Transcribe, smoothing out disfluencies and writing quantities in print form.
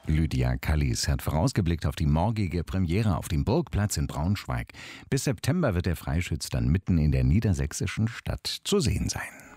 Lydia Kallis hat vorausgeblickt auf die morgige Premiere auf dem Burgplatz in Braunschweig. Bis September wird der Freischütz dann mitten in der niedersächsischen Stadt zu sehen sein.